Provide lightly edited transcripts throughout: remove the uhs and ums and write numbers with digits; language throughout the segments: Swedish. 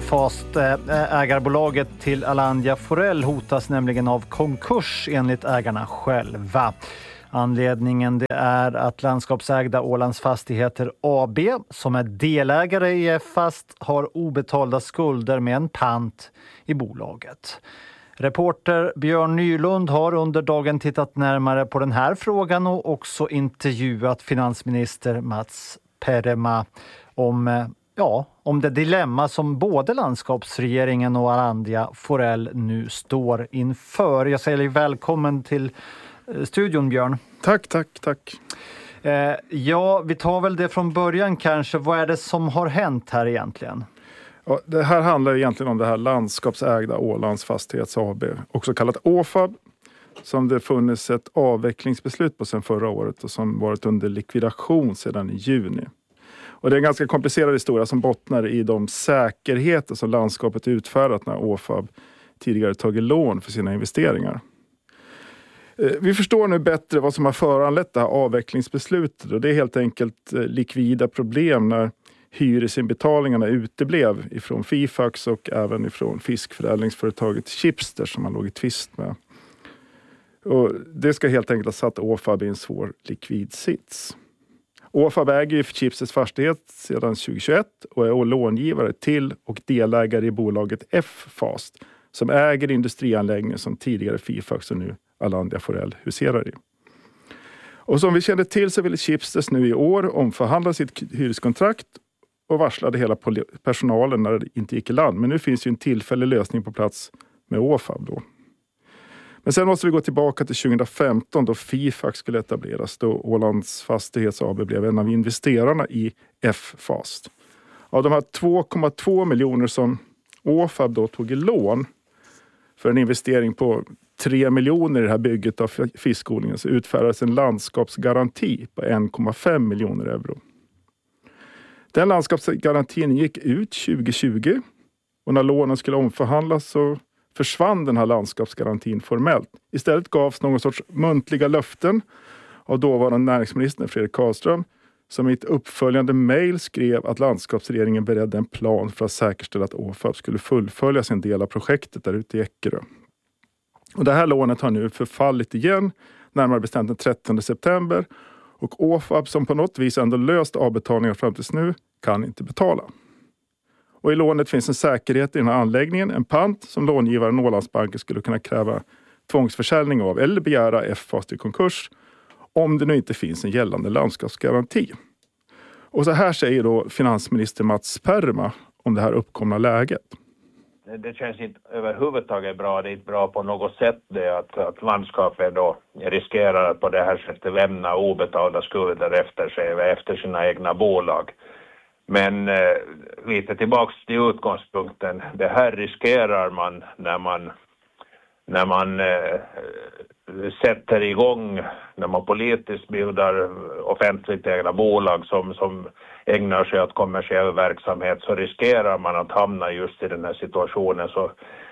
F-Fast. Ägarbolaget till Alandia Forell hotas nämligen av konkurs enligt ägarna själva. Anledningen det är att landskapsägda Ålands Fastigheter AB, som är delägare i F-Fast, har obetalda skulder med en pant i bolaget. Reporter Björn Nylund har under dagen tittat närmare på den här frågan och också intervjuat finansminister Mats Perma om det dilemma som både landskapsregeringen och Alandia Forell nu står inför. Jag säger dig välkommen till studion, Björn. Tack. Vi tar väl det från början kanske. Vad är det som har hänt här egentligen? Ja, det här handlar egentligen om det här landskapsägda Ålands Fastighets AB, också kallat ÅFAB, som det funnits ett avvecklingsbeslut på sedan förra året och som varit under likvidation sedan i juni. Och det är en ganska komplicerad historia som bottnar i de säkerheter som landskapet utfärdat när ÅFAB tidigare tagit lån för sina investeringar. Vi förstår nu bättre vad som har föranlett det här avvecklingsbeslutet, och det är helt enkelt likvida problem när hyresinbetalningarna uteblev ifrån Fifax och även ifrån fiskförädlingsföretaget Schibsted som man låg i tvist med. Och det ska helt enkelt ha satt ÅFAB i en svår likvid sits. ÅFAB äger ju Schibsteds fastighet sedan 2021 och är långivare till och delägare i bolaget F-Fast som äger industrianläggningen som tidigare Fifax och nu Alandia Forell huserar i. Och som vi kände till så ville Schibsted nu i år omförhandla sitt hyreskontrakt och varslade hela personalen när det inte gick i land. Men nu finns ju en tillfällig lösning på plats med ÅFAB då. Men sen måste vi gå tillbaka till 2015 då Fifax skulle etableras, då Ålands Fastighets AB blev en av investerarna i F-Fast. Av de här 2,2 miljoner som ÅFAB då tog i lån för en investering på 3 miljoner i det här bygget av fiskodlingen så utfärdades en landskapsgaranti på 1,5 miljoner euro. Den landskapsgarantin gick ut 2020 och när lånen skulle omförhandlas så försvann den här landskapsgarantin formellt. Istället gavs någon sorts muntliga löften av dåvarande näringsminister Fredrik Karlström som i ett uppföljande mejl skrev att landskapsregeringen beredde en plan för att säkerställa att ÅFAB skulle fullfölja sin del av projektet där ute i Eckerö. Och det här lånet har nu förfallit igen, närmare bestämt den 13 september. Och ÅFAB som på något vis ändå löst avbetalningar fram tills nu kan inte betala. Och i lånet finns en säkerhet i den här anläggningen, en pant som långivaren Ålandsbanken skulle kunna kräva tvångsförsäljning av eller begära F-Fast i konkurs om det nu inte finns en gällande landskapsgaranti. Och så här säger då finansminister Mats Perma om det här uppkomna läget. Det känns inte överhuvudtaget bra. Det är inte bra på något sätt det att landskapet då riskerar att på det här sättet lämna obetalda skulder efter sig, efter sina egna bolag. Men lite tillbaks till utgångspunkten. Det här riskerar man när man sätter igång, när man politiskt bildar offentligt ägda bolag som ägnar sig åt kommersiell verksamhet, så riskerar man att hamna just i den här situationen. Så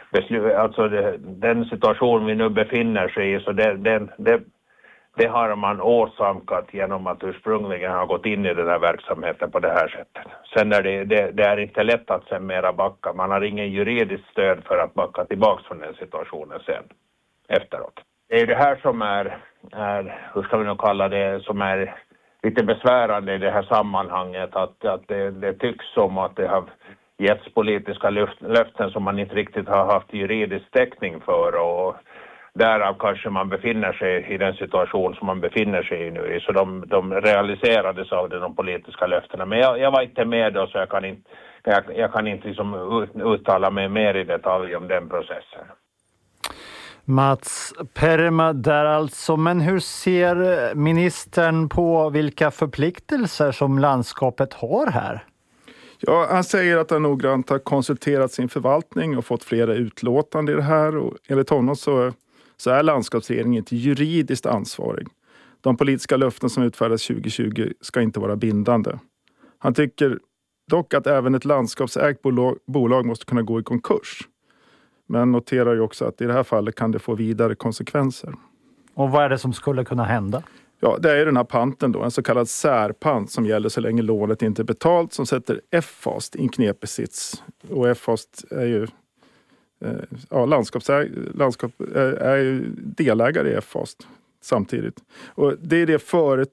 den situation vi nu befinner sig i, så det har man åsamkat genom att ursprungligen ha gått in i den här verksamheten på det här sättet. Sen är det är inte lätt att sen mera backa. Man har ingen juridiskt stöd för att backa tillbaka från den situationen sen efteråt. Det är det här som är hur ska vi nu kalla det, som är lite besvärande i det här sammanhanget. Att det tycks som att det har getts politiska löften som man inte riktigt har haft juridisk täckning för, och därav kanske man befinner sig i den situation som man befinner sig i nu. Så de realiserades av de politiska löftena. Men jag var inte med då, så jag kan inte liksom uttala mig mer i detalj om den processen. Mats Perma där alltså. Men hur ser ministern på vilka förpliktelser som landskapet har här? Ja, han säger att han noggrant har konsulterat sin förvaltning och fått flera utlåtande i det här. Och enligt honom så är landskapsregeringen inte juridiskt ansvarig. De politiska löften som utfärdas 2020 ska inte vara bindande. Han tycker dock att även ett landskapsägt bolag måste kunna gå i konkurs. Men noterar ju också att i det här fallet kan det få vidare konsekvenser. Och vad är det som skulle kunna hända? Ja, det är den här panten då, en så kallad särpant som gäller så länge lånet inte är betalt, som sätter F-fast i en knepig sits. Och F-fast är ju landskap är ju delägare i F-fast samtidigt. Och det är det företag